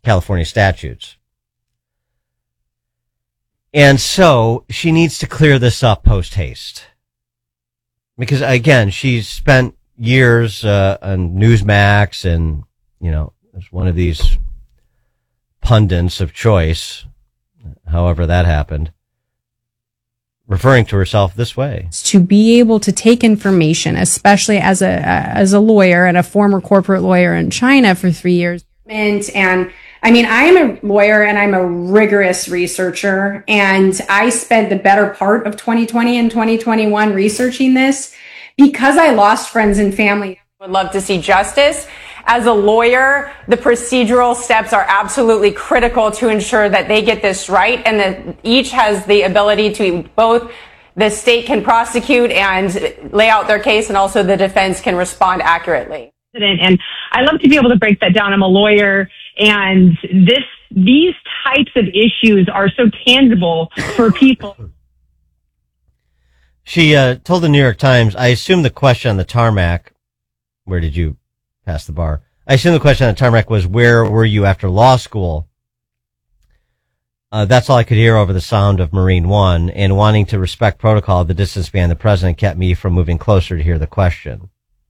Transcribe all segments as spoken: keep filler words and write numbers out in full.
California statutes. And so she needs to clear this up post haste. Because, again, she's spent years uh, on Newsmax and, you know, as one of these pundits of choice, however that happened, referring to herself this way. To be able to take information, especially as a as a lawyer and a former corporate lawyer in China for three years. And, and I mean, I am a lawyer and I'm a rigorous researcher, and I spent the better part of twenty twenty and twenty twenty-one researching this because I lost friends and family. Would love to see justice. As a lawyer, the procedural steps are absolutely critical to ensure that they get this right, and that each has the ability to both the state can prosecute and lay out their case, and also the defense can respond accurately. And I love to be able to break that down. I'm a lawyer, and this these types of issues are so tangible for people. She uh, told the New York Times, I assume the question on the tarmac, where did you pass the bar? I assume the question on the tarmac was, where were you after law school? Uh, that's all I could hear over the sound of Marine One, and wanting to respect protocol, the distance behind the president kept me from moving closer to hear the question.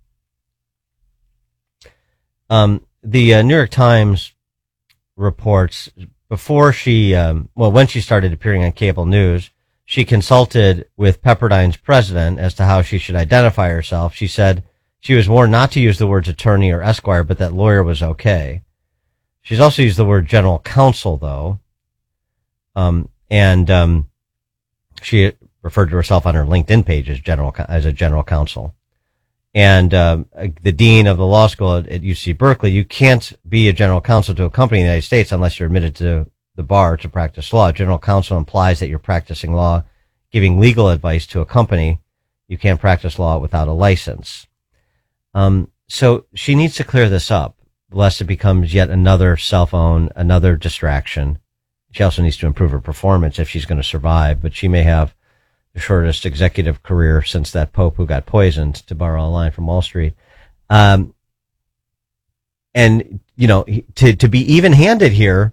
Um, the uh, New York Times reports before she, um, well, when she started appearing on cable news, she consulted with Pepperdine's president as to how she should identify herself. She said she was warned not to use the words attorney or esquire, but that lawyer was okay. She's also used the word general counsel, though. Um, and, um, she referred to herself on her LinkedIn page as general, as a general counsel. And, um, the dean of the law school at, at U C Berkeley, you can't be a general counsel to a company in the United States unless you're admitted to the bar to practice law. General counsel implies that you're practicing law, giving legal advice to a company. You can't practice law without a license. Um, so she needs to clear this up, lest it becomes yet another cell phone, another distraction. She also needs to improve her performance if she's going to survive, but she may have the shortest executive career since that Pope who got poisoned, to borrow a line from Wall Street. Um, and, you know, to, to be even handed here,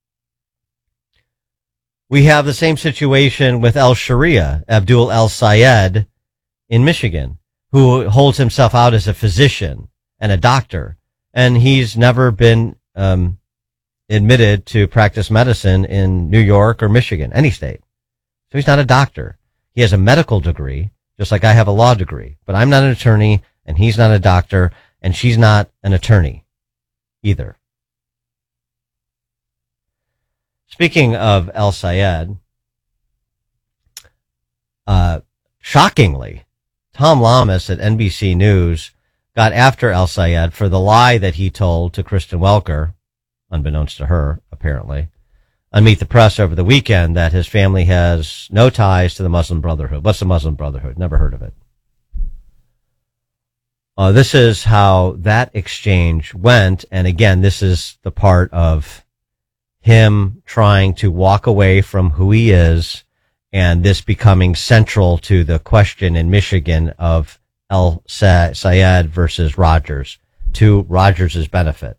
we have the same situation with El Sharia, Abdul El Sayed in Michigan, who holds himself out as a physician and a doctor. And he's never been, um, admitted to practice medicine in New York or Michigan, any state. So he's not a doctor. He has a medical degree, just like I have a law degree, but I'm not an attorney and he's not a doctor and she's not an attorney either. Speaking of El Sayed, uh, shockingly, Tom Lamas at N B C News got after El Sayed for the lie that he told to Kristen Welker, unbeknownst to her, apparently, on Meet the Press over the weekend, that his family has no ties to the Muslim Brotherhood. What's the Muslim Brotherhood? Never heard of it. Uh, this is how that exchange went. And again, this is the part of him trying to walk away from who he is, and this becoming central to the question in Michigan of El Sayed versus Rogers, to Rogers' benefit.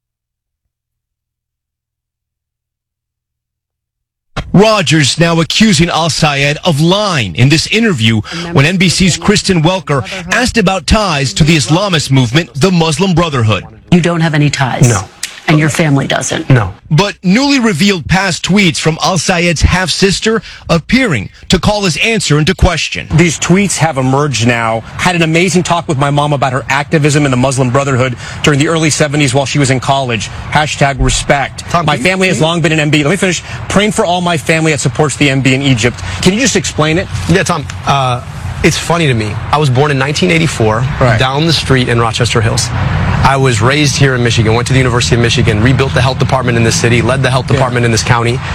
Rogers now accusing El Sayed of lying in this interview when N B C's Kristen Welker asked about ties to the Islamist movement, the Muslim Brotherhood. You don't have any ties? No. And your family doesn't? No. But newly revealed past tweets from El Sayed's half-sister appearing to call his answer into question. These tweets have emerged now. Had an amazing talk with my mom about her activism in the Muslim Brotherhood during the early seventies while she was in college. Hashtag respect. Tom, my family has long been an M B. Let me finish. Praying for all my family that supports the M B in Egypt. Can you just explain it? Yeah, Tom. Uh, it's funny to me. I was born in nineteen eighty-four, right, down the street in Rochester Hills. I was raised here in Michigan, went to the University of Michigan, rebuilt the health department in this city, led the health department yeah. in this county.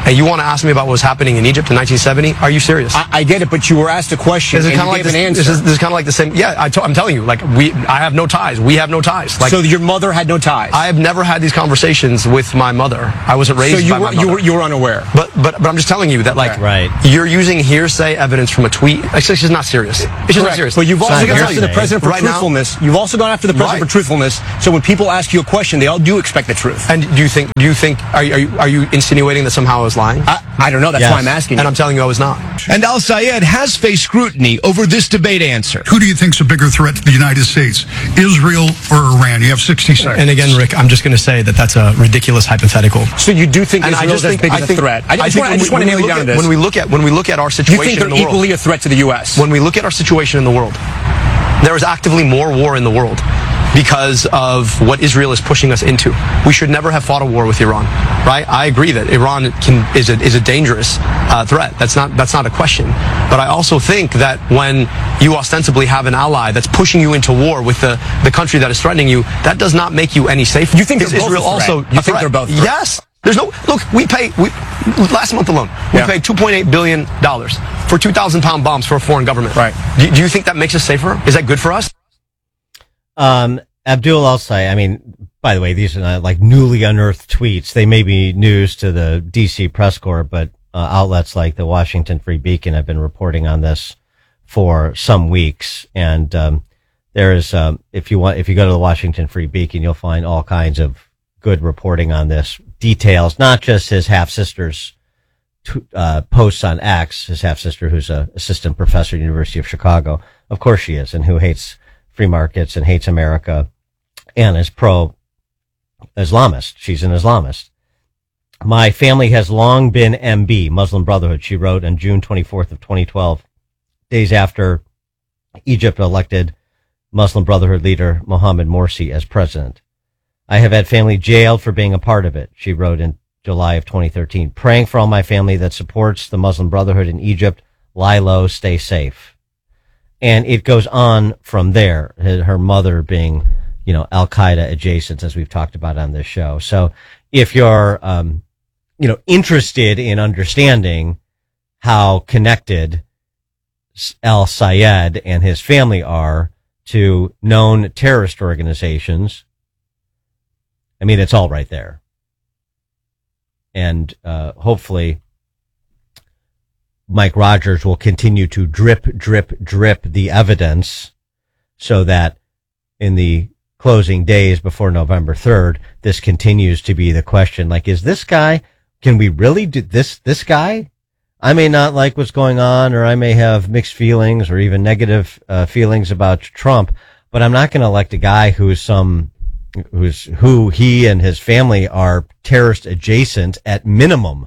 And you want to ask me about what was happening in Egypt in nineteen seventy? Are you serious? I, I get it, but you were asked a question Is it and kind you of gave like an this, answer. this is, this is kind of like the same. Yeah, I t- I'm telling you, like we, I have no ties. We have no ties. Like, so your mother had no ties. I have never had these conversations with my mother. I wasn't raised so you by were, my mother. you were you were unaware. But but but I'm just telling you that like Right. you're using hearsay evidence from a tweet. It's just not serious. It's just not Correct. serious. But you've also not gone after the hearsay. president for Right now- truthfulness. You've also gone after the president Right. for truthfulness. So when people ask you a question, they all do expect the truth. And do you think? Do you think? Are you are you, are you insinuating that somehow I was lying? I, I don't know. That's Yes. why I'm asking. And you. I'm telling you I was not. And Al-Sayed has faced scrutiny over this debate answer. Who do you think's a bigger threat to the United States, Israel or Iran? You have sixty seconds. And again, Rick, I'm just going to say that that's a ridiculous hypothetical. So you do think And Israel I just is as think, big I as a think, threat? I just think want, I just when want to we nail you look down at- on this. When we look at when we look at our you situation think in they're the world, equally a threat to the U S? when we look at our situation in the world, there is actively more war in the world because of what Israel is pushing us into. We should never have fought a war with Iran, right? I agree that Iran can, is a is a dangerous uh, threat. That's not that's not a question. But I also think that when you ostensibly have an ally that's pushing you into war with the, the country that is threatening you, that does not make you any safer. You think Is they're both Israel a threat? also You a think threat? they're both a threat? Yes. There's no look. We pay we, last month alone. We Yeah. paid two point eight billion dollars for two thousand pound bombs for a foreign government. Right. Do, do you think that makes us safer? Is that good for us? Um, Abdul Al-Sayed, I mean, by the way, these are not like newly unearthed tweets. They may be news to the D C press corps, but uh, outlets like the Washington Free Beacon have been reporting on this for some weeks. And um, there is, um, if you want, if you go to the Washington Free Beacon, you'll find all kinds of good reporting on this. Details, not just his half sister's t- uh, posts on X, his half sister, who's a assistant professor at the University of Chicago. Of course she is, and who hates free markets and hates America and is pro-Islamist. She's an Islamist. My family has long been M B, Muslim Brotherhood, she wrote on June twenty-fourth of twenty twelve, days after Egypt elected Muslim Brotherhood leader Mohammed Morsi as president. I have had family jailed for being a part of it, she wrote in July of twenty thirteen. Praying for all my family that supports the Muslim Brotherhood in Egypt. Lie low, stay safe. And it goes on from there, her mother being, you know, Al-Qaeda adjacent, as we've talked about on this show. So if you're, um, you know, interested in understanding how connected Al-Sayed and his family are to known terrorist organizations, I mean, it's all right there. And uh, hopefully Mike Rogers will continue to drip, drip, drip the evidence so that in the closing days before November third, this continues to be the question. Like, is this guy, can we really do this, this guy? I may not like what's going on, or I may have mixed feelings or even negative uh, feelings about Trump, but I'm not going to elect a guy who's some, who's, who he and his family are terrorist adjacent at minimum.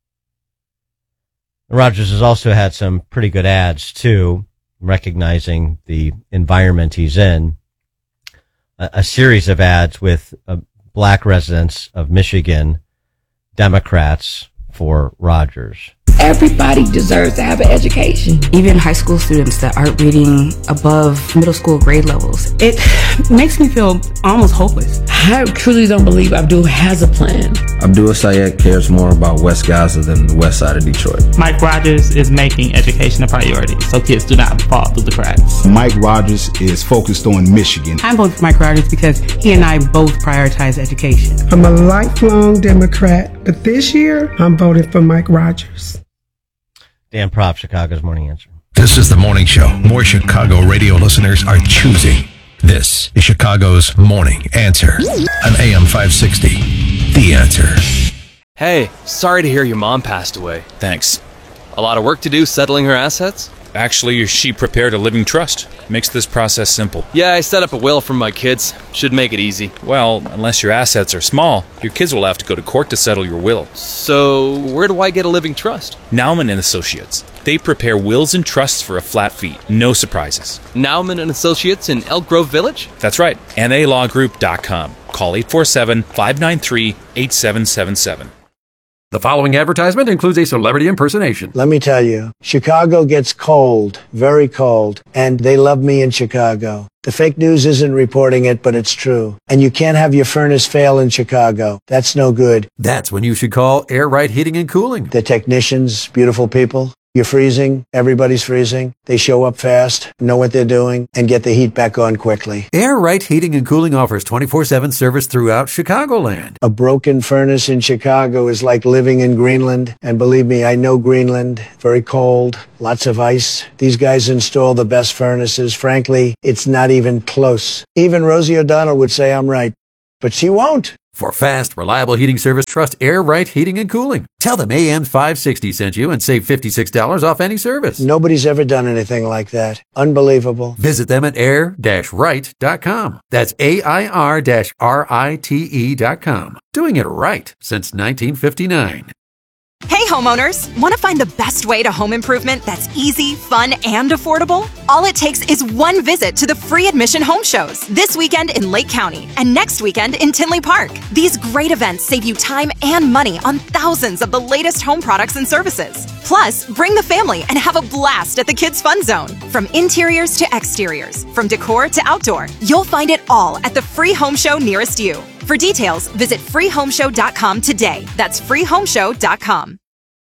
Rogers has also had some pretty good ads too, recognizing the environment he's in. A, a series of ads with uh, black residents of Michigan, Democrats for Rogers. Everybody deserves to have an education. Even high school students that aren't reading above middle school grade levels. It makes me feel almost hopeless. I truly don't believe Abdul has a plan. Abdul Sayed cares more about West Gaza than the west side of Detroit. Mike Rogers is making education a priority so kids do not fall through the cracks. Mike Rogers is focused on Michigan. I'm voting for Mike Rogers because he and I both prioritize education. I'm a lifelong Democrat, but this year I'm voting for Mike Rogers. Dan Propp, Chicago's Morning Answer. This is the morning show. More Chicago radio listeners are choosing. This is Chicago's Morning Answer on A M five sixty. The Answer. Hey, sorry to hear your mom passed away. Thanks. A lot of work to do settling her assets? Actually, she prepared a living trust. Makes this process simple. Yeah, I set up a will for my kids. Should make it easy. Well, unless your assets are small, your kids will have to go to court to settle your will. So, where do I get a living trust? Nauman and Associates. They prepare wills and trusts for a flat fee. No surprises. Nauman and Associates in Elk Grove Village? That's right. N A law group dot com. Call eight four seven, five nine three, eight seven seven seven. The following advertisement includes a celebrity impersonation. Let me tell you, Chicago gets cold, very cold, and they love me in Chicago. The fake news isn't reporting it, but it's true. And you can't have your furnace fail in Chicago. That's no good. That's when you should call Air Right Heating and Cooling. The technicians, beautiful people. You're freezing, everybody's freezing. They show up fast, know what they're doing, and get the heat back on quickly. Air Right Heating and Cooling offers twenty-four seven service throughout Chicagoland. A broken furnace in Chicago is like living in Greenland. And believe me, I know Greenland. Very cold, lots of ice. These guys install the best furnaces. Frankly, it's not even close. Even Rosie O'Donnell would say I'm right, but she won't. For fast, reliable heating service, trust Air Right Heating and Cooling. Tell them A M five sixty sent you and save fifty-six dollars off any service. Nobody's ever done anything like that. Unbelievable. Visit them at air dash right dot com. That's A I R R I T E dot com. Doing it right since nineteen fifty-nine. Hey homeowners, want to find the best way to home improvement that's easy, fun, and affordable? All it takes is one visit to the free admission home shows this weekend in Lake County and next weekend in Tinley Park. These great events save you time and money on thousands of the latest home products and services. Plus, bring the family and have a blast at the Kids Fun Zone. From interiors to exteriors, from decor to outdoor, you'll find it all at the free home show nearest you. For details, visit free home show dot com today. That's free home show dot com.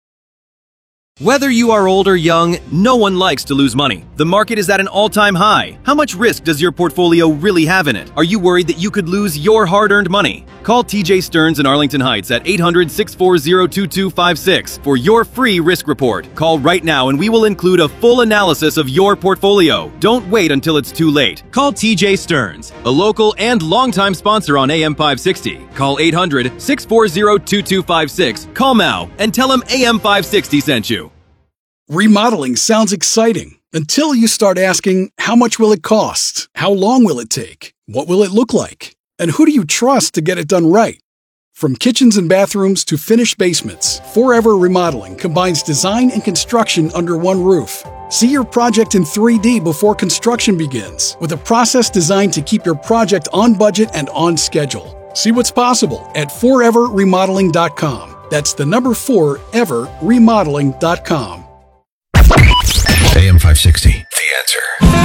Whether you are old or young, no one likes to lose money. The market is at an all-time high. How much risk does your portfolio really have in it? Are you worried that you could lose your hard-earned money? Call T J Stearns in Arlington Heights at eight hundred, six four zero, two two five six for your free risk report. Call right now and we will include a full analysis of your portfolio. Don't wait until it's too late. Call T J Stearns, a local and longtime sponsor on A M five sixty. Call eight hundred, six four zero, two two five six. Call now and tell him A M five sixty sent you. Remodeling sounds exciting until you start asking, how much will it cost? How long will it take? What will it look like? And who do you trust to get it done right? From kitchens and bathrooms to finished basements, Forever Remodeling combines design and construction under one roof. See your project in three D before construction begins, with a process designed to keep your project on budget and on schedule. See what's possible at forever remodeling dot com. That's the number four, ever remodeling dot com. A M five sixty, The Answer.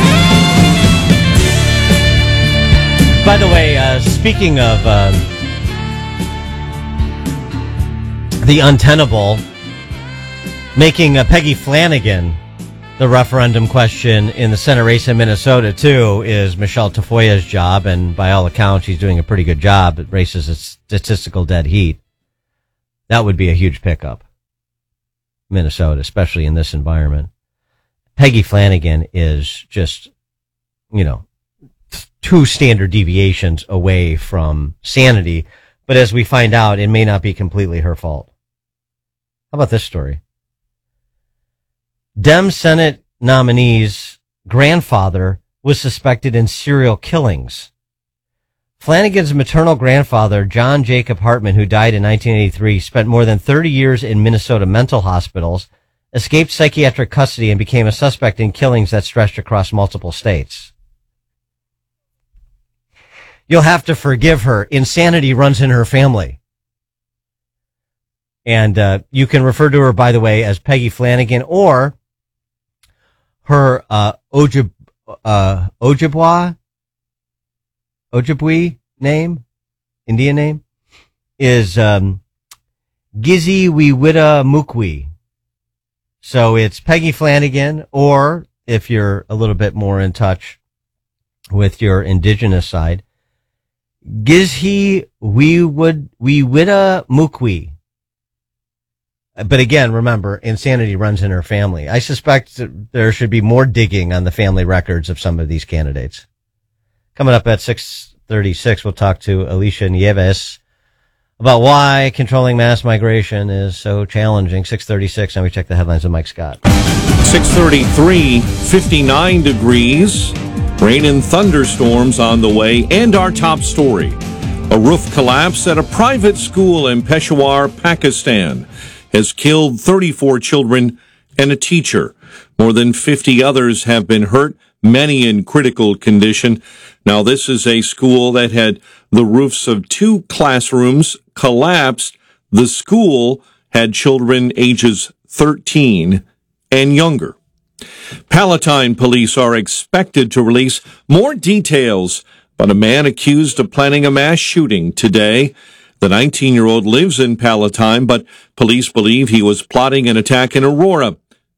By the way, uh, speaking of um, the untenable, making uh, Peggy Flanagan the referendum question in the Senate race in Minnesota, too, is Michelle Tafoya's job, and by all accounts, she's doing a pretty good job. It races a statistical dead heat. That would be a huge pickup. Minnesota, especially in this environment. Peggy Flanagan is just, you know, two standard deviations away from sanity. But as we find out, it may not be completely her fault. How about this story? Dem Senate nominee's grandfather was suspected in serial killings. Flanagan's maternal grandfather, John Jacob Hartman, who died in nineteen eighty-three, spent more than thirty years in Minnesota mental hospitals, escaped psychiatric custody, and became a suspect in killings that stretched across multiple states. You'll have to forgive her. Insanity runs in her family. And uh, you can refer to her, by the way, as Peggy Flanagan, or her uh, Ojib, uh, Ojibwa, Ojibwe name, Indian name, is um, Gizi Wiwita Mukwi. So it's Peggy Flanagan, or if you're a little bit more in touch with your indigenous side, Gizhi Wiwita Mukwi. But again, remember, insanity runs in her family. I suspect there should be more digging on the family records of some of these candidates. Coming up at six thirty-six, we'll talk to Alicia Nieves about why controlling mass migration is so challenging. six thirty-six, and we check the headlines with Mike Scott. six thirty-three, fifty-nine degrees, rain and thunderstorms on the way, and our top story. A roof collapse at a private school in Peshawar, Pakistan, has killed thirty-four children and a teacher. More than fifty others have been hurt, many in critical condition. Now, this is a school that had the roofs of two classrooms collapsed. The school had children ages thirteen and younger. Palatine police are expected to release more details about a man accused of planning a mass shooting today. The nineteen-year-old lives in Palatine, but police believe he was plotting an attack in Aurora.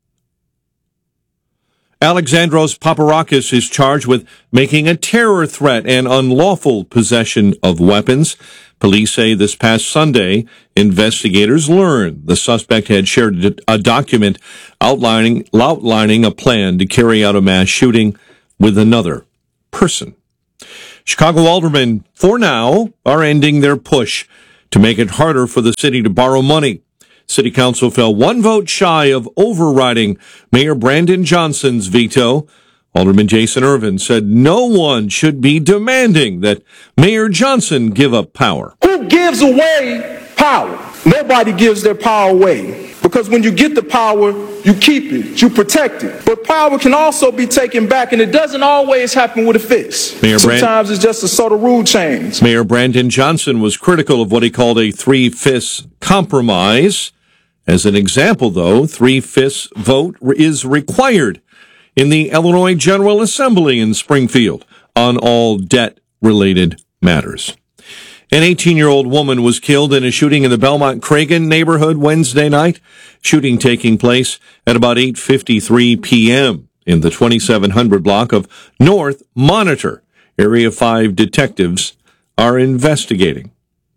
Alexandros Paparakis is charged with making a terror threat and unlawful possession of weapons. Police say this past Sunday, investigators learned the suspect had shared a document outlining, outlining a plan to carry out a mass shooting with another person. Chicago aldermen, for now, are ending their push to make it harder for the city to borrow money. City Council fell one vote shy of overriding Mayor Brandon Johnson's veto. Alderman Jason Irvin said no one should be demanding that Mayor Johnson give up power. Who gives away power? Nobody gives their power away. Because when you get the power, you keep it, you protect it. But power can also be taken back, and it doesn't always happen with a fist. Mayor Sometimes Brand- it's just a sort of rule change. Mayor Brandon Johnson was critical of what he called a three-fifths compromise. As an example, though, three-fifths vote is required in the Illinois General Assembly in Springfield on all debt-related matters. An eighteen-year-old woman was killed in a shooting in the Belmont-Cragen neighborhood Wednesday night, shooting taking place at about eight fifty-three p.m. in the twenty-seven hundred block of North Monitor. Area five detectives are investigating.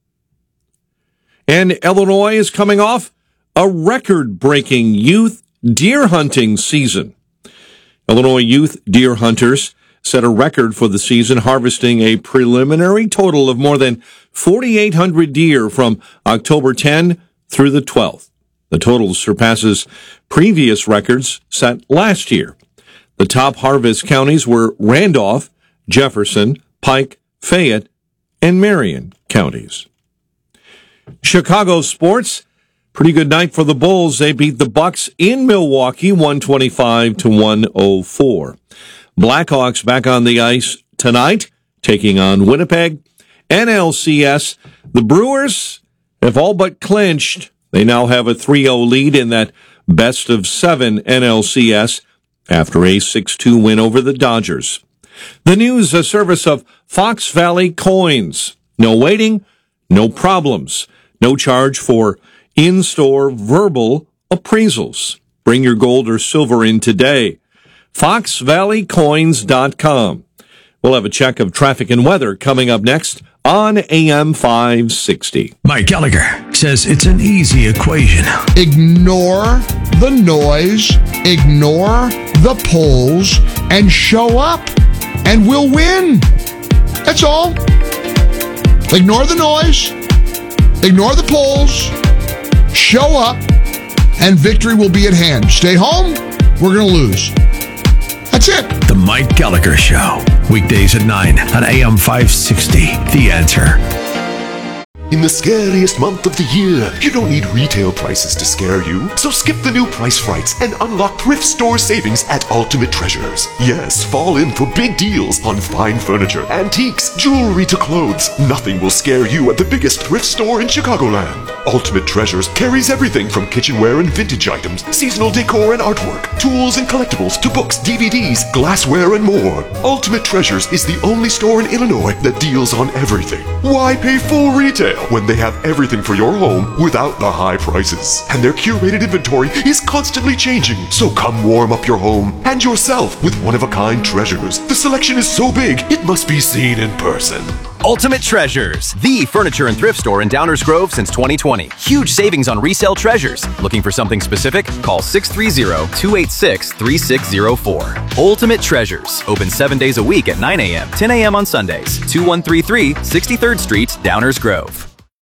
And Illinois is coming off a record-breaking youth deer hunting season. Illinois youth deer hunters set a record for the season, harvesting a preliminary total of more than forty-eight hundred deer from October tenth through the twelfth. The total surpasses previous records set last year. The top harvest counties were Randolph, Jefferson, Pike, Fayette, and Marion counties. Chicago sports. Pretty good night for the Bulls. They beat the Bucks in Milwaukee, one twenty-five to one oh four. Blackhawks back on the ice tonight, taking on Winnipeg. N L C S, the Brewers have all but clinched. They now have a three oh lead in that best of seven N L C S after a six two win over the Dodgers. The news, a service of Fox Valley Coins. No waiting, no problems, no charge for in-store verbal appraisals. Bring your gold or silver in today. fox valley coins dot com. We'll have a check of traffic and weather coming up next on A M five sixty. Mike Gallagher says it's an easy equation. Ignore the noise, ignore the polls, and show up, and we'll win. That's all. Ignore the noise, ignore the polls, show up, and victory will be at hand. Stay home, we're going to lose. That's it. The Mike Gallagher Show. Weekdays at nine on A M five sixty. The Answer. In the scariest month of the year, you don't need retail prices to scare you. So skip the new price frights and unlock thrift store savings at Ultimate Treasures. Yes, fall in for big deals on fine furniture, antiques, jewelry to clothes. Nothing will scare you at the biggest thrift store in Chicagoland. Ultimate Treasures carries everything from kitchenware and vintage items, seasonal decor and artwork, tools and collectibles to books, D V Ds, glassware, and more. Ultimate Treasures is the only store in Illinois that deals on everything. Why pay full retail when they have everything for your home without the high prices? And their curated inventory is constantly changing. So come warm up your home and yourself with one-of-a-kind treasures. The selection is so big, it must be seen in person. Ultimate Treasures, the furniture and thrift store in Downers Grove since twenty twenty. Huge savings on resale treasures. Looking for something specific? Call six three zero, two eight six, three six zero four. Ultimate Treasures, open seven days a week at nine a.m., ten a.m. on Sundays. two one three three, sixty-third Street, Downers Grove.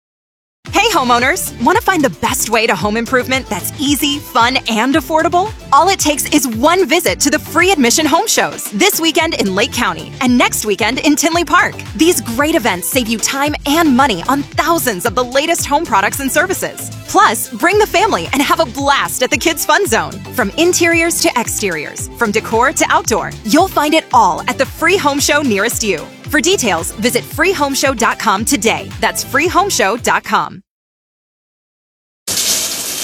Hey homeowners, want to find the best way to home improvement that's easy, fun, and affordable? All it takes is one visit to the free admission home shows this weekend in Lake County and next weekend in Tinley Park. These great events save you time and money on thousands of the latest home products and services. Plus, bring the family and have a blast at the Kids Fun Zone. From interiors to exteriors, from decor to outdoor, you'll find it all at the free home show nearest you. For details, visit free home show dot com today. That's free home show dot com.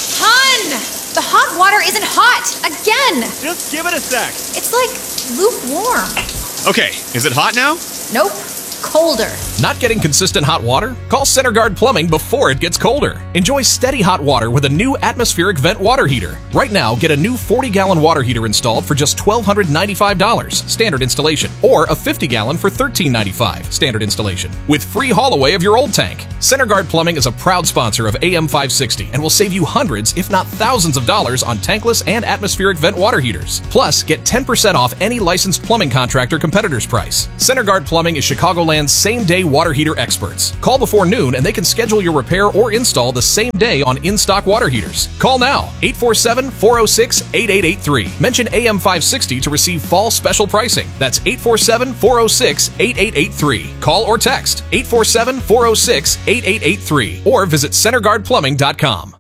The hot water isn't hot! Again! Just give it a sec. It's like lukewarm. Okay, is it hot now? Nope. Colder. Not getting consistent hot water? Call CenterGuard Plumbing before it gets colder. Enjoy steady hot water with a new atmospheric vent water heater. Right now, get a new forty gallon water heater installed for just one thousand two hundred ninety-five dollars, standard installation, or a fifty gallon for one thousand three hundred ninety-five dollars, standard installation, with free haul away of your old tank. CenterGuard Plumbing is a proud sponsor of A M five sixty and will save you hundreds, if not thousands of dollars on tankless and atmospheric vent water heaters. Plus, get ten percent off any licensed plumbing contractor competitor's price. CenterGuard Plumbing is Chicagoland's same-day water heater experts. Call before noon and they can schedule your repair or install the same day on in-stock water heaters. Call now, eight four seven, four oh six, eight eight eight three. Mention A M five sixty to receive fall special pricing. That's eight four seven, four oh six, eight eight eight three. Call or text eight four seven, four oh six, eight eight eight three or visit center guard plumbing dot com.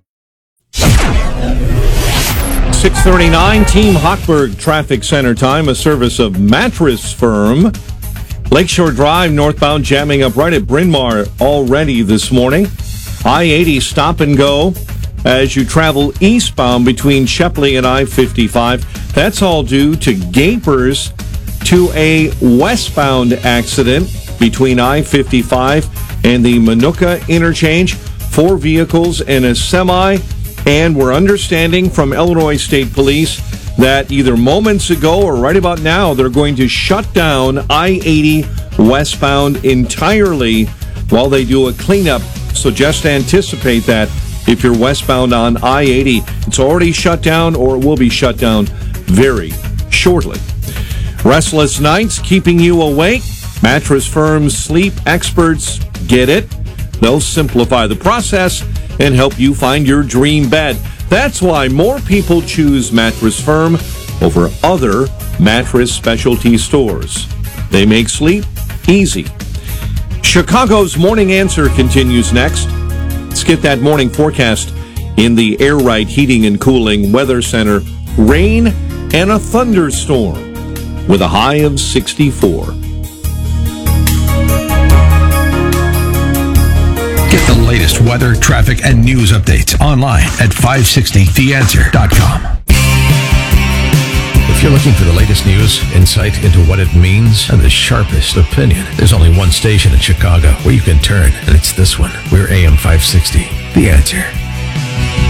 six thirty-nine, Team Hochberg Traffic Center time, a service of Mattress Firm. Lakeshore Drive northbound jamming up right at Bryn Mawr already this morning. I eighty stop and go as you travel eastbound between Shepley and I fifty-five. That's all due to gapers to a westbound accident between I fifty-five and the Manuka interchange. Four vehicles and a semi, and we're understanding from Illinois State Police that either moments ago or right about now, they're going to shut down I eighty westbound entirely while they do a cleanup. So just anticipate that if you're westbound on I eighty. It's already shut down or it will be shut down very shortly. Restless nights keeping you awake? Mattress Firm's sleep experts get it. They'll simplify the process and help you find your dream bed. That's why more people choose Mattress Firm over other mattress specialty stores. They make sleep easy. Chicago's Morning Answer continues next. Let's get that morning forecast in the Air Right Heating and Cooling Weather Center. Rain and a thunderstorm with a high of sixty-four. Get the latest weather, traffic, and news updates online at five sixty the answer dot com. If you're looking for the latest news, insight into what it means, and the sharpest opinion, there's only one station in Chicago where you can turn, and it's this one. We're A M five sixty, The Answer.